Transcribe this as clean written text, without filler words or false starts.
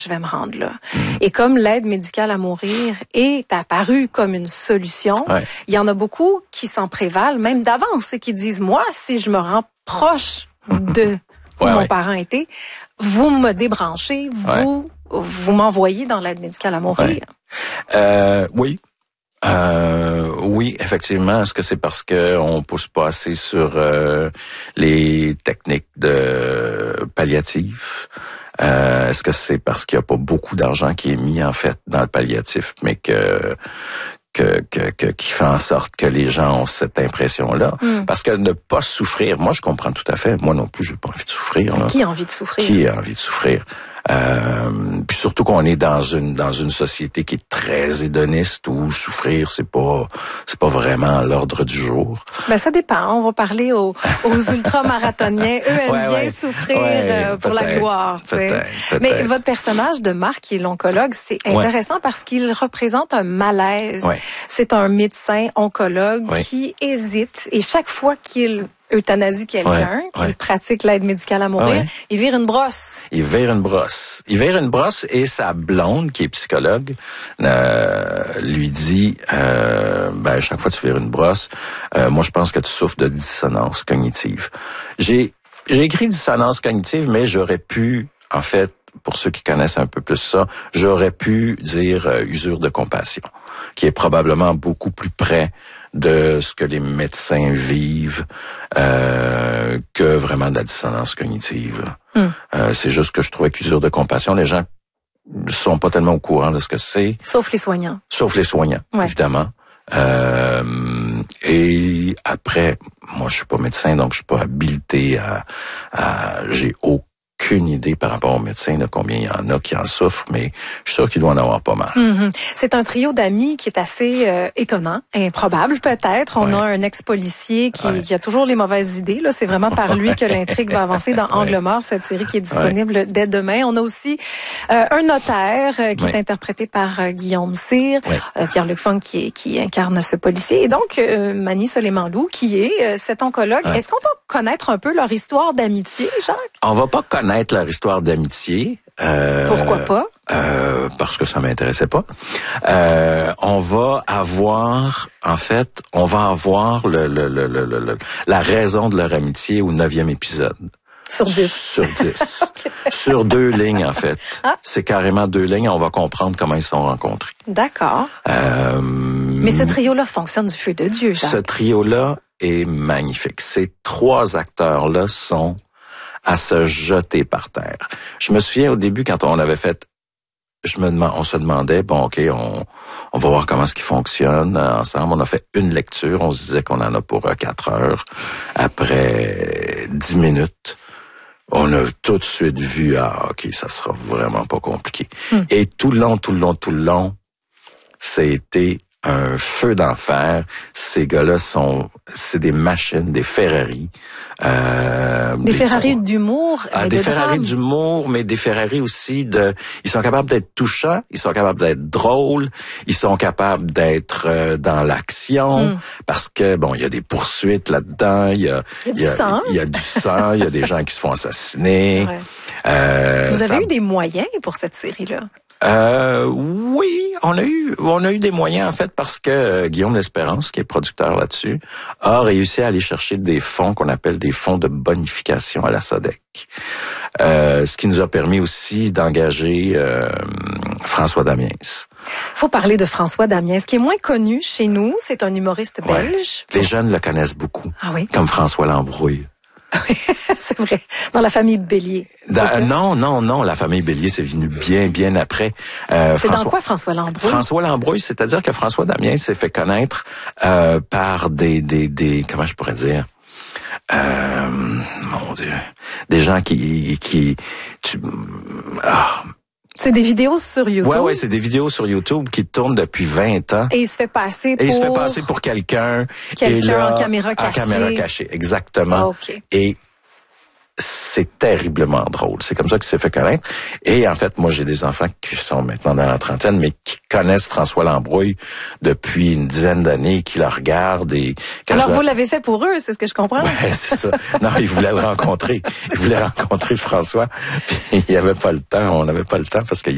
je vais me rendre là. Et comme l'aide médicale à mourir est apparue comme une solution, il y en a beaucoup qui s'en prévalent, même d'avance, et qui disent, moi, si je me rends proche de où mon parent était, vous me débranchez, vous m'envoyez dans l'aide médicale à mourir. Oui. Oui, effectivement. Est-ce que c'est parce que on pousse pas assez sur les techniques de palliatif? Est-ce que c'est parce qu'il y a pas beaucoup d'argent qui est mis en fait dans le palliatif, mais qui fait en sorte que les gens ont cette impression-là? Parce que ne pas souffrir, moi je comprends tout à fait. Moi non plus, j'ai pas envie de souffrir. Là. Qui a envie de souffrir? Qui a envie de souffrir? Puis surtout qu'on est dans une société qui est très hédoniste où souffrir c'est pas vraiment à l'ordre du jour. Ben ça dépend. On va parler aux ultramarathoniens. Eux aiment bien souffrir pour la gloire. Mais votre personnage de Marc, qui est l'oncologue, c'est intéressant parce qu'il représente un malaise. C'est un médecin oncologue qui hésite et chaque fois qu'il euthanasie quelqu'un, qui pratique l'aide médicale à mourir, il vire une brosse. Il vire une brosse et sa blonde, qui est psychologue, lui dit, chaque fois que tu vires une brosse, moi je pense que tu souffres de dissonance cognitive. J'ai écrit dissonance cognitive, mais j'aurais pu, en fait, pour ceux qui connaissent un peu plus ça, j'aurais pu dire usure de compassion, qui est probablement beaucoup plus près de ce que les médecins vivent que vraiment de la dissonance cognitive. C'est juste que je trouvais qu'usure de compassion, les gens sont pas tellement au courant de ce que c'est. Sauf les soignants. Sauf les soignants, évidemment. Et après, moi je suis pas médecin, donc je suis pas habilité j'ai aucune idée par rapport aux médecins de combien il y en a qui en souffrent, mais je suis sûr qu'il doit en avoir pas mal. C'est un trio d'amis qui est assez étonnant, improbable peut-être. On a un ex-policier qui a toujours les mauvaises idées. Là, c'est vraiment par lui que l'intrigue va avancer dans Angle mort, cette série qui est disponible dès demain. On a aussi un notaire qui est interprété par Guillaume Cyr, Pierre-Luc Funk qui incarne ce policier, et donc Mani Soleimanlou qui est cet oncologue. Est-ce qu'on va connaître un peu leur histoire d'amitié, Jacques? On va pas connaître leur histoire d'amitié. Pourquoi pas? Parce que ça m'intéressait pas. On va avoir la raison de leur amitié au 9e épisode. Sur 10. Sur 10. Sur 2 lignes, en fait. C'est carrément 2 lignes. On va comprendre comment ils se sont rencontrés. D'accord. Mais ce trio-là fonctionne du feu de Dieu, Jacques. Ce trio-là est magnifique. Ces 3 acteurs-là sont à se jeter par terre. Je me souviens au début quand on avait fait, on se demandait, bon ok, on va voir comment est-ce qu'ils fonctionnent ensemble. On a fait une lecture, on se disait qu'on en a pour 4 heures. Après 10 minutes, on a tout de suite vu, ok, ça sera vraiment pas compliqué. Et tout le long, c'était un feu d'enfer. Ces gars-là c'est des machines, des Ferrari. Des Ferrari d'humour. Des Ferrari d'humour, mais des Ferrari aussi ils sont capables d'être touchants, ils sont capables d'être drôles, ils sont capables d'être dans l'action, parce que bon, il y a des poursuites là-dedans, il y a du sang, il y a des gens qui se font assassiner. Vous avez eu des moyens pour cette série-là? Oui, on a eu des moyens en fait parce que Guillaume L'Espérance, qui est producteur là-dessus, a réussi à aller chercher des fonds qu'on appelle des fonds de bonification à la SODEC. Ce qui nous a permis aussi d'engager François Damiens. Faut parler de François Damiens, qui est moins connu chez nous, c'est un humoriste belge. Les jeunes le connaissent beaucoup. Ah oui. Comme François Lambrouille. Oui, c'est vrai. Dans la famille Bélier. Non, la famille Bélier, c'est venu bien après. C'est dans quoi François Lambrouille? François Lambrouille, c'est-à-dire que François Damiens s'est fait connaître par des comment je pourrais dire, mon Dieu, des gens c'est des vidéos sur YouTube. Ouais, c'est des vidéos sur YouTube qui tournent depuis 20 ans. Et il se fait passer pour quelqu'un en caméra cachée. En caméra cachée, exactement. Okay. Et c'est terriblement drôle. C'est comme ça qu'il s'est fait connaître. Et en fait, moi, j'ai des enfants qui sont maintenant dans la trentaine, mais qui connaissent François Lambrouille depuis une dizaine d'années, qui le regardent. Alors, vous l'avez fait pour eux, c'est ce que je comprends? Ouais, c'est ça. Non, ils voulaient le rencontrer. Ils voulaient rencontrer François. Puis il n'y avait pas le temps. On n'avait pas le temps parce qu'il